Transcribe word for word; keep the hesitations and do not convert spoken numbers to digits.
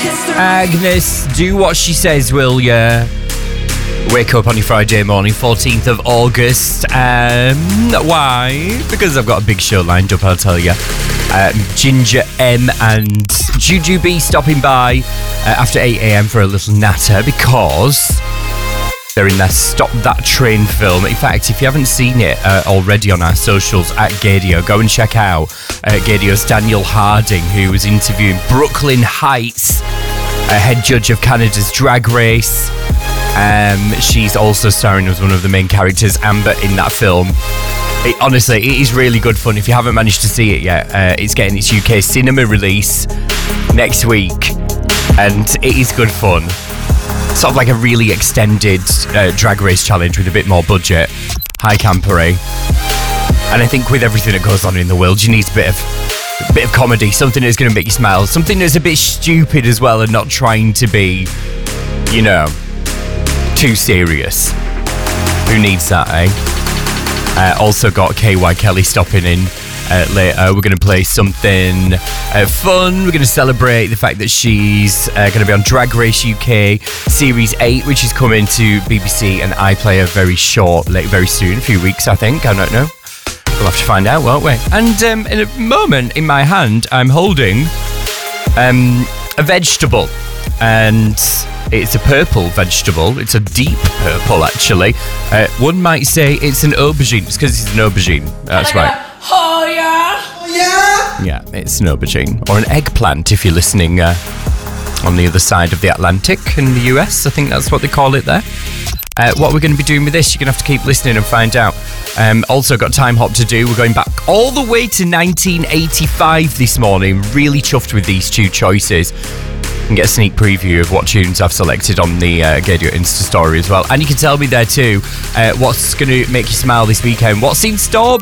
Agnes, do what she says, will ya? Wake up on your Friday morning, fourteenth of August. Um, why? Because I've got a big show lined up, I'll tell you. Uh, Ginger M and Jujubee stopping by uh, after eight a.m. for a little natter because they're in their Stop That Train film. In fact, if you haven't seen it uh, already on our socials at Gadio, go and check out uh, Gadio's Daniel Harding, who was interviewing Brooklyn Heights, a head judge of Canada's Drag Race. Um, she's also starring as one of the main characters, Amber, in that film. It, honestly, it is really good fun. If you haven't managed to see it yet, uh, it's getting its U K cinema release next week, and it is good fun. Sort of like a really extended uh, Drag Race challenge with a bit more budget, high campery. And I think with everything that goes on in the world, you need a bit of a bit of comedy, something that's going to make you smile, something that's a bit stupid as well, and not trying to be, you know, too serious. Who needs that, eh? Uh, also got K Y Kelly stopping in uh, later. We're going to play something uh, fun. We're going to celebrate the fact that she's uh, going to be on Drag Race U K Series eight, which is coming to B B C and iPlayer very shortly, very soon, a few weeks, I think. I don't know. We'll have to find out, won't we? And um, in a moment, in my hand, I'm holding um, a vegetable. And it's a purple vegetable. It's a deep purple, actually. Uh, one might say it's an aubergine. It's because it's an aubergine. That's right. Oh, yeah. Oh, yeah. Yeah, it's an aubergine. Or an eggplant, if you're listening uh, on the other side of the Atlantic in the U S. I think that's what they call it there. Uh, what we're going to be doing with this, you're going to have to keep listening and find out. Um, also got Time Hop to do. We're going back all the way to nineteen eighty-five this morning. Really chuffed with these two choices. You can get a sneak preview of what tunes I've selected on the uh, Gadio Insta story as well. And you can tell me there too uh, what's going to make you smile this weekend. What's in store,